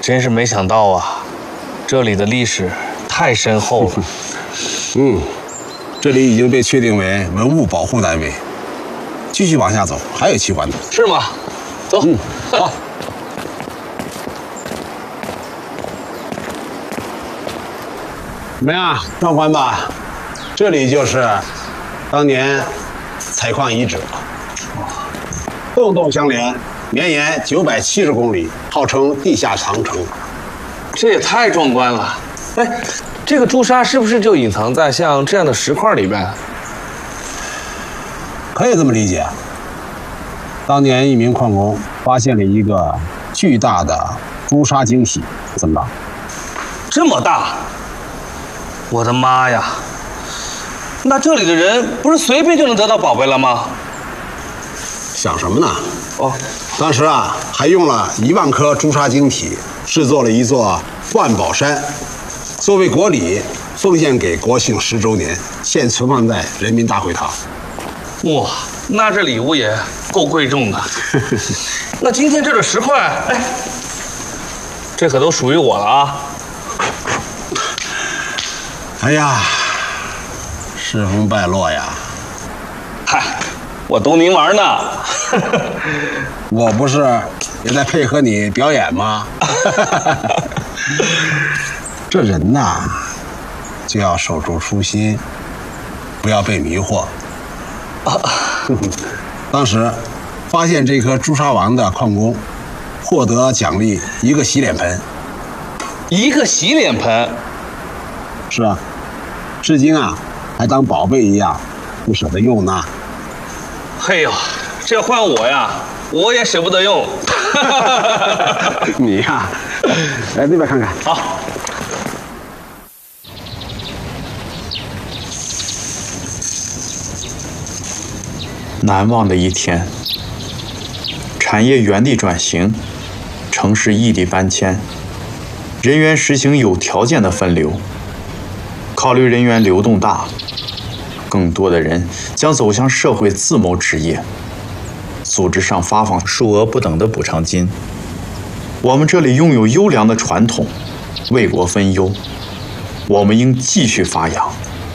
真是没想到啊，这里的历史太深厚了。 这里已经被确定为文物保护单位。继续往下走，还有奇观呢。 是吗？走。 好。怎么样，壮观吧？这里就是当年采矿遗址了，洞洞相连，绵延970公里，号称地下长城。 这也太壮观了！哎，这个朱砂是不是就隐藏在像这样的石块里边？ 可以这么理解。当年一名矿工发现了一个巨大的朱砂晶体，怎么了？ 这么大！我的妈呀！那这里的人不是随便就能得到宝贝了吗？ 想什么呢？ 哦， 当时啊，还用了1万颗朱砂晶体制作了一座万宝山，作为国礼奉献给国庆10周年，现存放在人民大会堂。 哇，那这礼物也够贵重的。那今天这个石块，哎，这可都属于我了啊！ 哎呀，世风败落呀！ 嗨，我逗您玩呢。 我不是也在配合你表演吗？这人呐，就要守住初心，不要被迷惑。当时发现这颗朱砂王的矿工获得奖励1个洗脸盆。 1个洗脸盆？ 是啊，至今啊还当宝贝一样不舍得用呢。 嘿呦，这换我呀，我也舍不得用。 你呀，来那边看看。 好。 难忘的一天，产业原地转型，城市异地搬迁，人员实行有条件的分流。考虑人员流动大，更多的人将走向社会自谋职业，组织上发放数额不等的补偿金。我们这里拥有优良的传统，为国分忧，我们应继续发扬。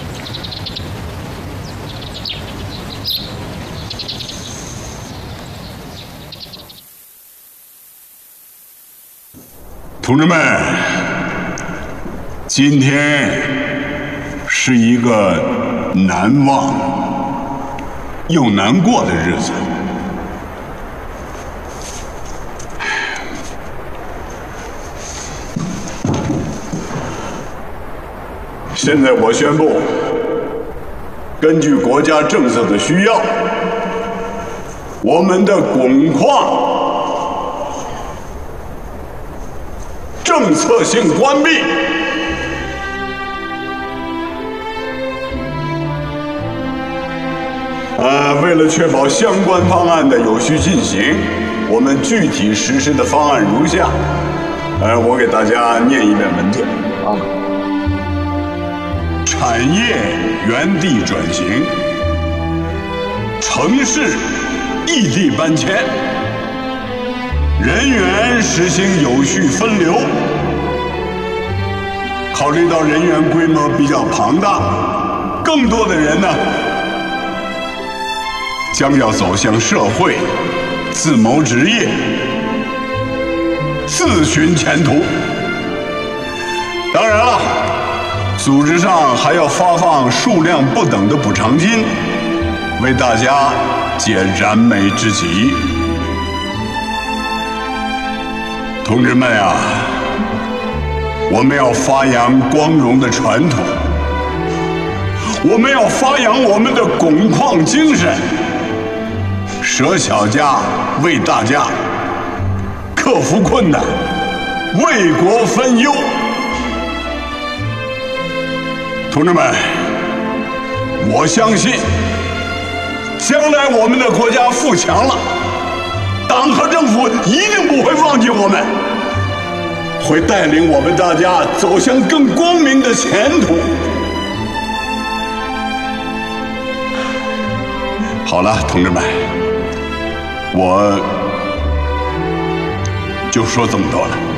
同志们，今天是一个难忘又难过的日子。现在我宣布，根据国家政策的需要，我们的汞矿政策性关闭。为了确保相关方案的有序进行，我们具体实施的方案如下。我给大家念一遍文件。产业原地转型，城市异地搬迁。人员实行有序分流，考虑到人员规模比较庞大，更多的人呢将要走向社会，自谋职业，自寻前途。当然了，组织上还要发放数量不等的补偿金，为大家解燃眉之急。同志们啊，我们要发扬光荣的传统，我们要发扬我们的汞矿精神，舍小家为大家，克服困难，为国分忧。同志们，我相信，将来我们的国家富强了，党和政府一定不会忘记我们，会带领我们大家走向更光明的前途。好了，同志们，我就说这么多了。